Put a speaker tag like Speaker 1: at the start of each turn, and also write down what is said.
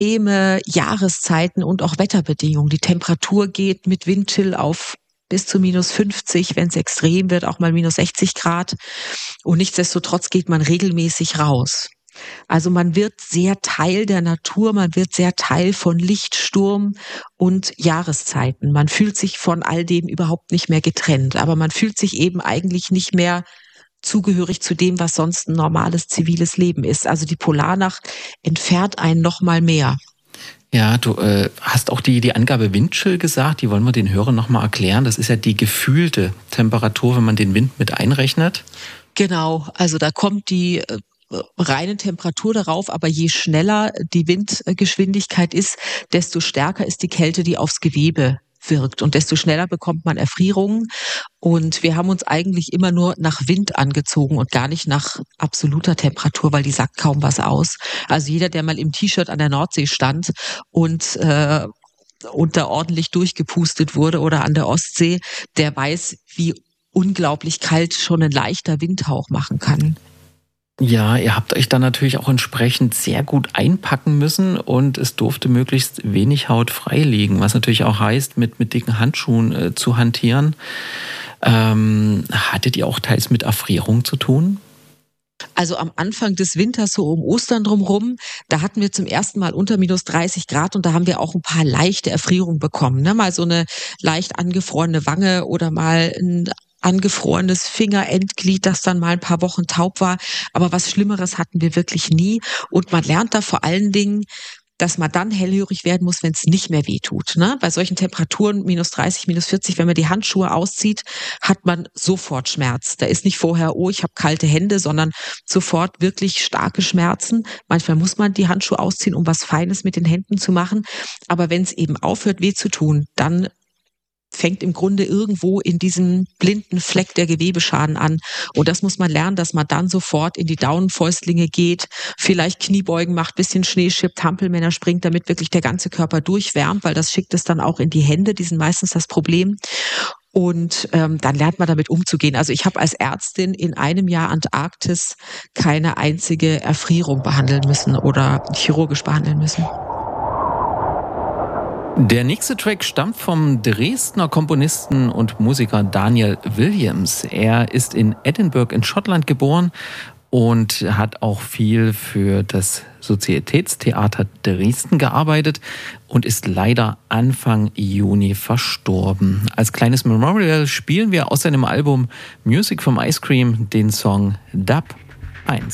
Speaker 1: extreme Jahreszeiten und auch Wetterbedingungen. Die Temperatur geht mit Windchill auf bis zu -50, wenn es extrem wird, auch mal -60 Grad. Und nichtsdestotrotz geht man regelmäßig raus. Also man wird sehr Teil der Natur, man wird sehr Teil von Licht, Sturm und Jahreszeiten. Man fühlt sich von all dem überhaupt nicht mehr getrennt, aber man fühlt sich eben eigentlich nicht mehr zugehörig zu dem, was sonst ein normales ziviles Leben ist. Also die Polarnacht entfernt einen noch mal mehr.
Speaker 2: Ja, du hast auch die Angabe Windchill gesagt, die wollen wir den Hörern nochmal erklären. Das ist ja die gefühlte Temperatur, wenn man den Wind mit einrechnet.
Speaker 1: Genau, also da kommt die reine Temperatur darauf, aber je schneller die Windgeschwindigkeit ist, desto stärker ist die Kälte, die aufs Gewebe wirkt und desto schneller bekommt man Erfrierungen. Und wir haben uns eigentlich immer nur nach Wind angezogen und gar nicht nach absoluter Temperatur, weil die sagt kaum was aus. Also jeder, der mal im T-Shirt an der Nordsee stand und da ordentlich durchgepustet wurde oder an der Ostsee, der weiß, wie unglaublich kalt schon ein leichter Windhauch machen kann.
Speaker 2: Ja, ihr habt euch dann natürlich auch entsprechend sehr gut einpacken müssen und es durfte möglichst wenig Haut frei liegen, was natürlich auch heißt, mit dicken Handschuhen zu hantieren. Hattet ihr auch teils mit Erfrierung zu tun?
Speaker 1: Also am Anfang des Winters, so um Ostern drumherum, da hatten wir zum ersten Mal unter -30 Grad und da haben wir auch ein paar leichte Erfrierungen bekommen. Ne? Mal so eine leicht angefrorene Wange oder mal ein angefrorenes Fingerendglied, das dann mal ein paar Wochen taub war. Aber was Schlimmeres hatten wir wirklich nie. Und man lernt da vor allen Dingen, dass man dann hellhörig werden muss, wenn es nicht mehr weh tut. Ne? Bei solchen Temperaturen, -30, -40, wenn man die Handschuhe auszieht, hat man sofort Schmerz. Da ist nicht vorher, oh, ich habe kalte Hände, sondern sofort wirklich starke Schmerzen. Manchmal muss man die Handschuhe ausziehen, um was Feines mit den Händen zu machen. Aber wenn es eben aufhört, weh zu tun, dann fängt im Grunde irgendwo in diesem blinden Fleck der Gewebeschaden an. Und das muss man lernen, dass man dann sofort in die Daunenfäustlinge geht, vielleicht Kniebeugen macht, bisschen Schnee schippt, Hampelmänner springt, damit wirklich der ganze Körper durchwärmt, weil das schickt es dann auch in die Hände, die sind meistens das Problem. Und dann lernt man damit umzugehen. Also ich habe als Ärztin in einem Jahr Antarktis keine einzige Erfrierung behandeln müssen oder chirurgisch behandeln müssen.
Speaker 2: Der nächste Track stammt vom Dresdner Komponisten und Musiker Daniel Williams. Er ist in Edinburgh in Schottland geboren und hat auch viel für das Sozietätstheater Dresden gearbeitet und ist leider Anfang Juni verstorben. Als kleines Memorial spielen wir aus seinem Album Music from Ice Cream den Song Dub 1.